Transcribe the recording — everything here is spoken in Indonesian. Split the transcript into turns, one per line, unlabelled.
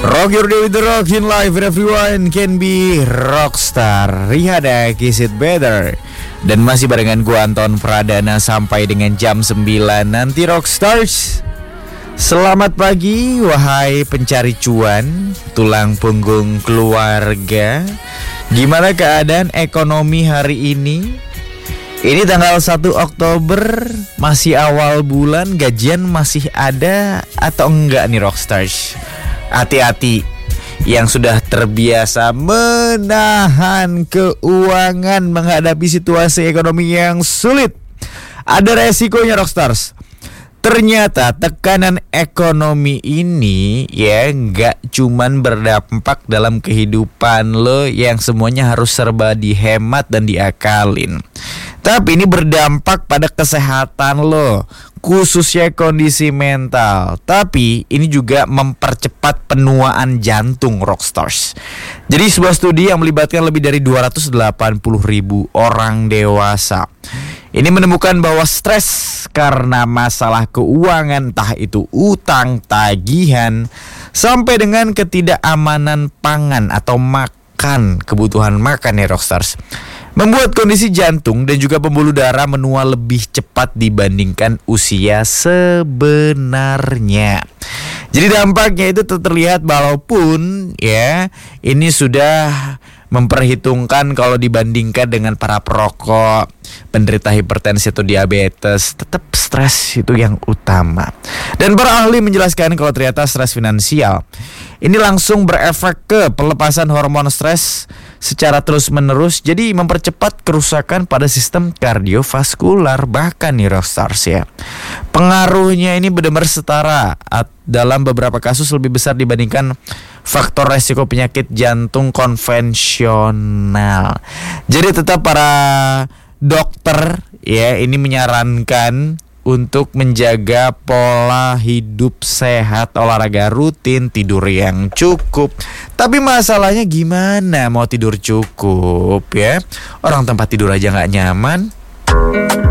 Rock your day with the rock in life. Everyone can be rockstar. Rihada kiss it better. Dan masih barengan gua Anton Pradana sampai dengan jam 9 nanti Rockstars. Selamat pagi wahai pencari cuan, tulang punggung keluarga. Gimana keadaan ekonomi hari ini? Ini tanggal 1 Oktober, masih awal bulan, gajian masih ada atau enggak nih Rockstars? Hati-hati yang sudah terbiasa menahan keuangan menghadapi situasi ekonomi yang sulit. Ada resikonya Rockstars. Ternyata tekanan ekonomi ini ya nggak cuman berdampak dalam kehidupan lo yang semuanya harus serba dihemat dan diakalin. Tapi ini berdampak pada kesehatan lo, khususnya kondisi mental. Tapi ini juga mempercepat penuaan jantung Rockstars. Jadi sebuah studi yang melibatkan lebih dari 280.000 orang dewasa ini menemukan bahwa stres karena masalah keuangan, entah itu utang, tagihan, sampai dengan ketidakamanan pangan atau makan, kebutuhan makan ya Rockstars, membuat kondisi jantung dan juga pembuluh darah menua lebih cepat dibandingkan usia sebenarnya. Jadi dampaknya itu terlihat walaupun ya ini sudah memperhitungkan kalau dibandingkan dengan para perokok, penderita hipertensi atau diabetes, tetap stres itu yang utama. Dan para ahli menjelaskan kalau ternyata stres finansial ini langsung berefek ke pelepasan hormon stres secara terus-menerus, jadi mempercepat kerusakan pada sistem kardiovaskular. Bahkan nih Rockstars ya, pengaruhnya ini benar-benar setara, dalam beberapa kasus lebih besar dibandingkan faktor resiko penyakit jantung konvensional. Jadi tetap para dokter ya ini menyarankan untuk menjaga pola hidup sehat, olahraga rutin, tidur yang cukup. Tapi masalahnya gimana mau tidur cukup ya? Orang tempat tidur aja gak nyaman.